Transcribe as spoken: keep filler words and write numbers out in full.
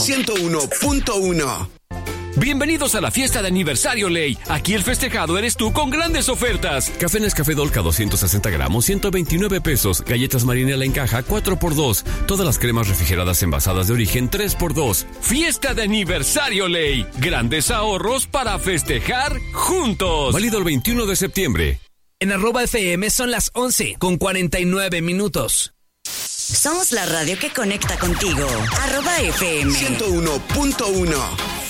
ciento uno punto uno. Bienvenidos a la fiesta de aniversario Ley. Aquí el festejado eres tú con grandes ofertas. Café Nescafé Dolca doscientos sesenta gramos, ciento veintinueve pesos. Galletas Marinela en caja, cuatro por dos. Todas las cremas refrigeradas envasadas de origen, tres por dos. Fiesta de aniversario Ley. Grandes ahorros para festejar juntos. Válido el veintiuno de septiembre. En arroba F M son las once con cuarenta y nueve minutos. Somos la radio que conecta contigo. Arroba F M ciento uno punto uno.